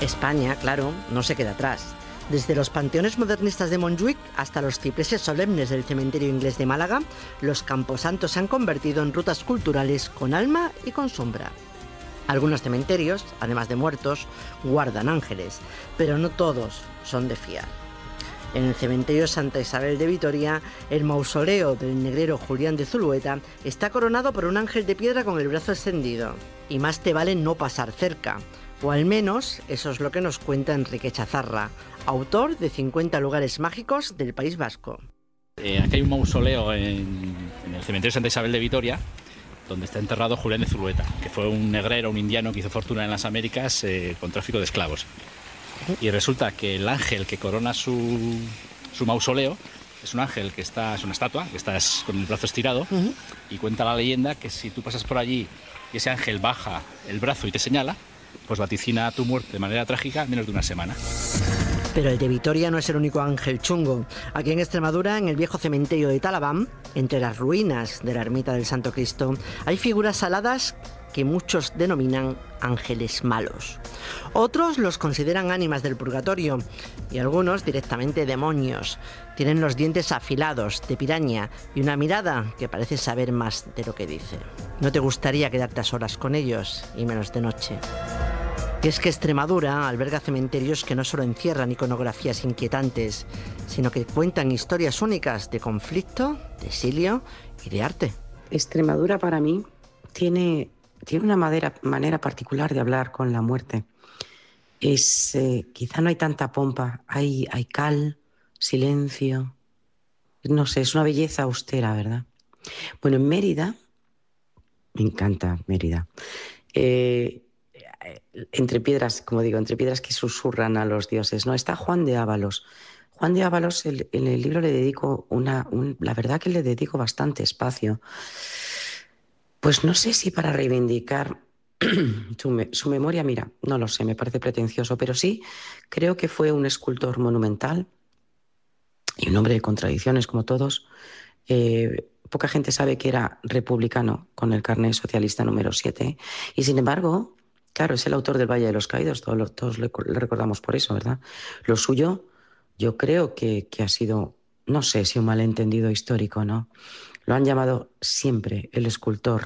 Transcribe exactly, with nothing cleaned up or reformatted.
España, claro, no se queda atrás. Desde los panteones modernistas de Montjuic hasta los cipreses solemnes del cementerio inglés de Málaga, los camposantos se han convertido en rutas culturales con alma y con sombra. Algunos cementerios, además de muertos, guardan ángeles, pero no todos son de fiar. En el cementerio Santa Isabel de Vitoria, el mausoleo del negrero Julián de Zulueta está coronado por un ángel de piedra con el brazo extendido. Y más te vale no pasar cerca, o al menos eso es lo que nos cuenta Enrique Chazarra, autor de cincuenta lugares mágicos del País Vasco. Eh, aquí hay un mausoleo en, en el cementerio Santa Isabel de Vitoria, donde está enterrado Julián de Zulueta, que fue un negrero, un indiano que hizo fortuna en las Américas eh, con tráfico de esclavos. Y resulta que el ángel que corona su, su mausoleo es un ángel que está, es una estatua, que está con el brazo estirado, uh-huh. Y cuenta la leyenda que si tú pasas por allí y ese ángel baja el brazo y te señala, pues vaticina tu muerte de manera trágica en menos de una semana. Pero el de Vitoria no es el único ángel chungo. Aquí en Extremadura, en el viejo cementerio de Talaván, entre las ruinas de la ermita del Santo Cristo, hay figuras aladas que muchos denominan ángeles malos. Otros los consideran ánimas del purgatorio y algunos directamente demonios. Tienen los dientes afilados, de piraña, y una mirada que parece saber más de lo que dice. No te gustaría quedarte a solas con ellos, y menos de noche. Y es que Extremadura alberga cementerios que no solo encierran iconografías inquietantes, sino que cuentan historias únicas de conflicto, de exilio y de arte. Extremadura para mí tiene, tiene una manera, manera particular de hablar con la muerte. Es, eh, quizá no hay tanta pompa, hay, hay cal, silencio, no sé, es una belleza austera, ¿verdad? Bueno, en Mérida, me encanta Mérida, eh, entre piedras, como digo, entre piedras que susurran a los dioses, ¿no? Está Juan de Ábalos. Juan de Ábalos, el, en el libro le dedico una, un, la verdad que le dedico bastante espacio. Pues no sé si para reivindicar su, me, su memoria, mira, no lo sé, me parece pretencioso, pero sí creo que fue un escultor monumental y un hombre de contradicciones como todos. Eh, poca gente sabe que era republicano con el carnet socialista número siete y sin embargo, claro, es el autor del Valle de los Caídos, todos, todos le, le recordamos por eso, ¿verdad? Lo suyo, yo creo que, que ha sido, no sé si un malentendido histórico, ¿no? Lo han llamado siempre el escultor